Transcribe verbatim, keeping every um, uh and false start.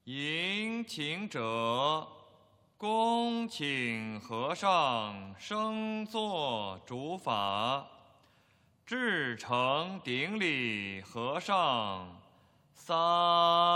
迎请者，恭请和尚升座主法。至诚顶礼和尚，三。